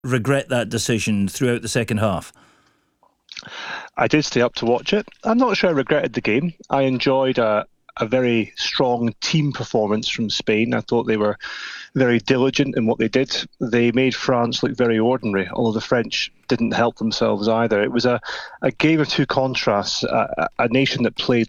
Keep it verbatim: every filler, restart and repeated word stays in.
regret that decision throughout the second half? I did stay up to watch it. I'm not sure I regretted the game. I enjoyed a, a very strong team performance from Spain. I thought they were very diligent in what they did. They made France look very ordinary, although the French didn't help themselves either. It was a, a game of two contrasts, a, a nation that played